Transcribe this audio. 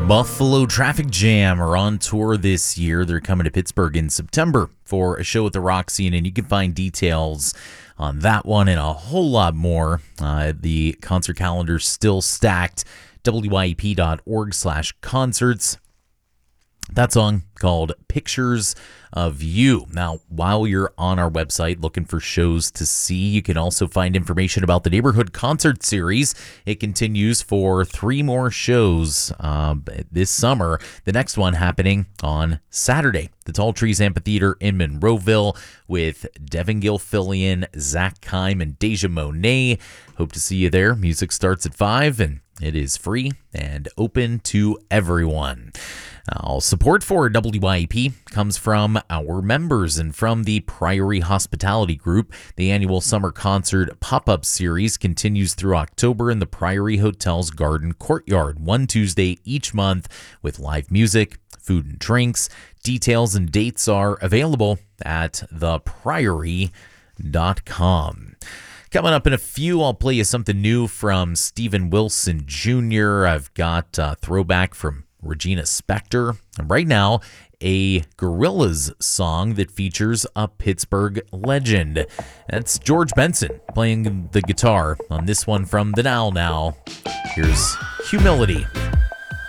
Buffalo Traffic Jam are on tour this year. They're coming to Pittsburgh in September for a show at the Roxy, and you can find details on that one and a whole lot more. The concert calendar's still stacked. wyep.org/concerts. That song called Pictures of You. Now, while you're on our website looking for shows to see, you can also find information about the Neighborhood Concert Series. It continues for 3 more shows this summer. The next one happening on Saturday. The Tall Trees Amphitheater in Monroeville with Devin Gilfillian, Zach Kime, and Deja Monet. Hope to see you there. Music starts at 5 and it is free and open to everyone. Now, support for WYEP comes from our members and from the Priory Hospitality Group. The annual summer concert pop-up series continues through October in the Priory Hotel's Garden Courtyard, one Tuesday each month with live music, food and drinks. Details and dates are available at thepriory.com. Coming up in a few, I'll play you something new from Steven Wilson Jr. I've got a throwback from Regina Spektor. And right now, a Gorillaz song that features a Pittsburgh legend. That's George Benson playing the guitar on this one from the Now Now. Here's Humility.